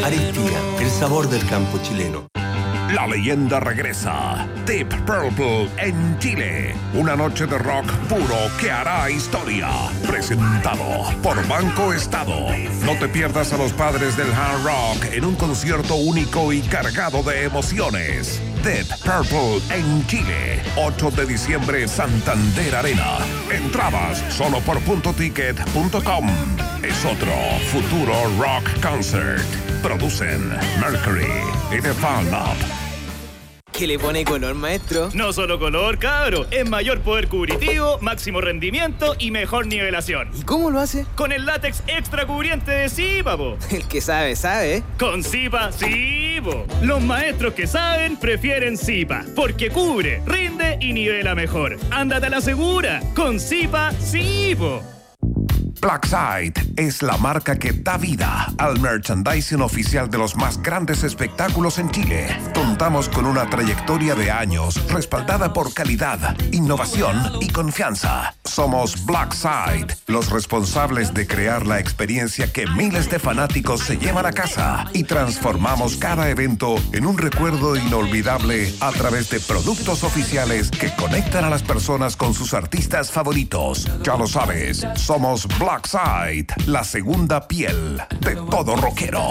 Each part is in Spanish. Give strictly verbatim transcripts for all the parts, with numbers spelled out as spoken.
Arequipa, el sabor del campo chileno. La leyenda regresa. Deep Purple en Chile. Una noche de rock puro que hará historia. Presentado por Banco Estado. No te pierdas a los padres del hard rock en un concierto único y cargado de emociones. Deep Purple en Chile. ocho de diciembre, Santander Arena. Entradas solo por punto ticket punto com. Es otro futuro rock concert. Producen Mercury y The Fan Lab. ¿Qué le pone color, maestro? No solo color, cabro. Es mayor poder cubritivo, máximo rendimiento y mejor nivelación. ¿Y cómo lo hace? Con el látex extra cubriente de Zipa, po. El que sabe, sabe. Con Zipa, sí, po. Los maestros que saben prefieren Zipa, porque cubre, rinde y nivela mejor. Ándate a la segura. Con Zipa, sí, po. Blackside es la marca que da vida al merchandising oficial de los más grandes espectáculos en Chile. Contamos con una trayectoria de años respaldada por calidad, innovación y confianza. Somos Blackside, los responsables de crear la experiencia que miles de fanáticos se llevan a casa y transformamos cada evento en un recuerdo inolvidable a través de productos oficiales que conectan a las personas con sus artistas favoritos. Ya lo sabes, somos Blackside. Blackside, la segunda piel de todo rockero.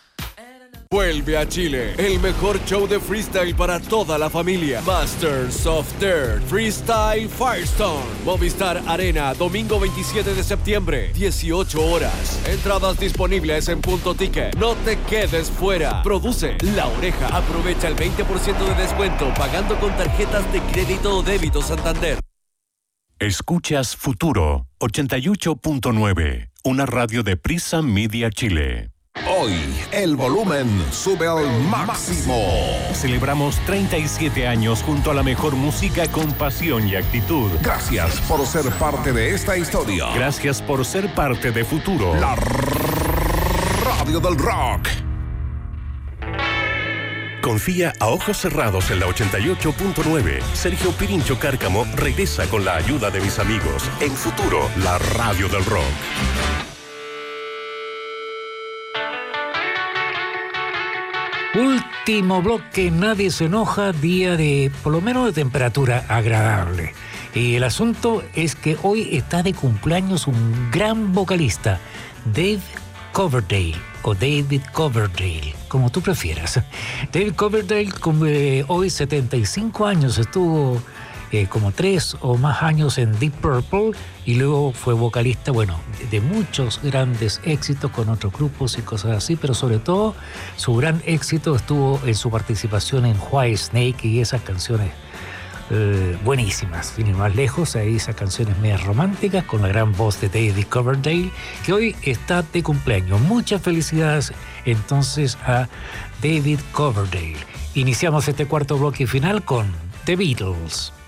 Vuelve a Chile, el mejor show de freestyle para toda la familia. Masters of Dirt Freestyle Firestone. Movistar Arena, domingo veintisiete de septiembre, dieciocho horas. Entradas disponibles en Punto Ticket. No te quedes fuera. Produce La Oreja. Aprovecha el veinte por ciento de descuento pagando con tarjetas de crédito o débito Santander. Escuchas Futuro ochenta y ocho punto nueve, una radio de Prisa Media Chile. Hoy el volumen sube al máximo. Celebramos treinta y siete años junto a la mejor música con pasión y actitud. Gracias por ser parte de esta historia. Gracias por ser parte de Futuro. La radio del rock. Confía a ojos cerrados en la ochenta y ocho punto nueve. Sergio Pirincho Cárcamo regresa con la ayuda de mis amigos. En Futuro, la radio del rock. Último bloque, nadie se enoja, día de, por lo menos de temperatura agradable. Y el asunto es que hoy está de cumpleaños un gran vocalista, Dave Coverdale, o David Coverdale, como tú prefieras. David Coverdale, eh, hoy setenta y cinco años, estuvo eh, como tres o más años en Deep Purple y luego fue vocalista, bueno, de muchos grandes éxitos con otros grupos y cosas así, pero sobre todo su gran éxito estuvo en su participación en Whitesnake y esas canciones Eh, buenísimas, sin ir más lejos, ahí esas canciones medias románticas con la gran voz de David Coverdale, que hoy está de cumpleaños. Muchas felicidades entonces a David Coverdale. Iniciamos este cuarto bloque final con The Beatles.